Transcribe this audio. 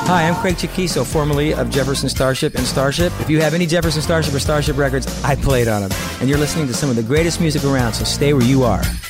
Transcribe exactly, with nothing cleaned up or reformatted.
Hi, I'm Craig Chiquiso, formerly of Jefferson Starship and Starship. If you have any Jefferson Starship or Starship records, I played on them. And you're listening to some of the greatest music around, so stay where you are.